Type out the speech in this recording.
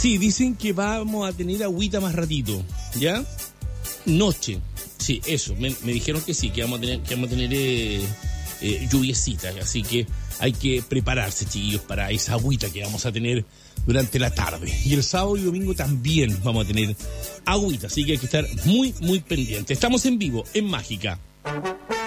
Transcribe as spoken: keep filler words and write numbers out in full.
Sí, dicen que vamos a tener agüita más ratito, ¿ya? Noche, sí, eso, me, me dijeron que sí, que vamos a tener, que vamos a tener eh, eh, lluviecitas, así que hay que prepararse, chiquillos, para esa agüita que vamos a tener durante la tarde. Y el sábado y domingo también vamos a tener agüita, así que hay que estar muy, muy pendientes. Estamos en vivo, en Mágica.